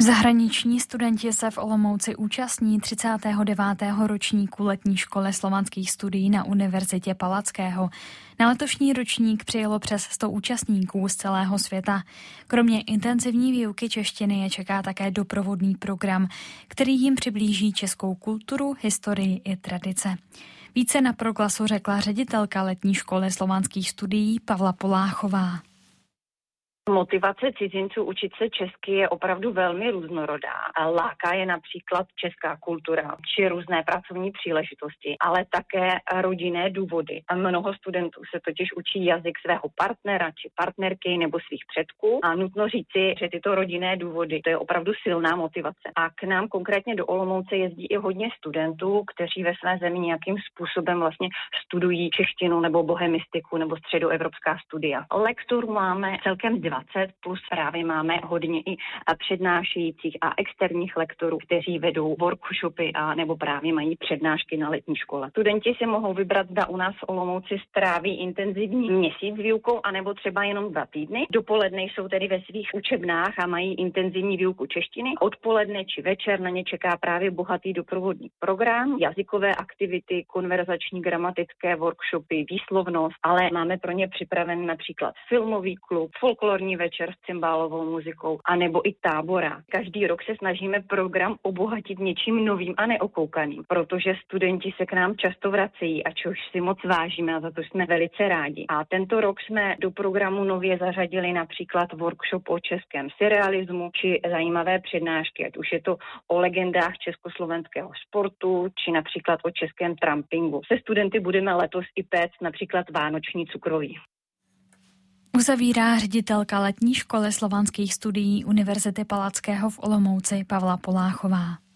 Zahraniční studenti se v Olomouci účastní 39. ročníku letní školy slovanských studií na Univerzitě Palackého. Na letošní ročník přijelo přes 100 účastníků z celého světa. Kromě intenzivní výuky češtiny je čeká také doprovodný program, který jim přiblíží českou kulturu, historii i tradice. Více na Proglasu řekla ředitelka letní školy slovanských studií Pavla Poláchová. Motivace cizinců učit se česky je opravdu velmi různorodá. Láká je například česká kultura či různé pracovní příležitosti, ale také rodinné důvody. A mnoho studentů se totiž učí jazyk svého partnera či partnerky nebo svých předků a nutno říci, že tyto rodinné důvody, to je opravdu silná motivace. A k nám konkrétně do Olomouce jezdí i hodně studentů, kteří ve své zemi nějakým způsobem vlastně studují češtinu nebo bohemistiku nebo středoevropská studia. Lektur máme celkem 20, plus právě máme hodně i přednášejících a externích lektorů, kteří vedou workshopy a nebo právě mají přednášky na letní škole. Studenti si mohou vybrat, zda u nás v Olomouci stráví intenzivní měsíc výukou, anebo třeba jenom 2 týdny. Dopoledne jsou tedy ve svých učebnách a mají intenzivní výuku češtiny. Odpoledne či večer na ně čeká právě bohatý doprovodný program, jazykové aktivity, konverzační gramatické workshopy, výslovnost, ale máme pro ně připraven například filmový klub, folklorní večer s cymbálovou muzikou, anebo i tábora. Každý rok se snažíme program obohatit něčím novým a neokoukaným, protože studenti se k nám často vracejí, a čehož si moc vážíme a za to jsme velice rádi. A tento rok jsme do programu nově zařadili například workshop o českém surrealismu či zajímavé přednášky, ať už je to o legendách československého sportu či například o českém trampingu. Se studenty budeme letos i péct například vánoční cukroví. Uzavírá ředitelka letní školy slovanských studií Univerzity Palackého v Olomouci Pavla Poláchová.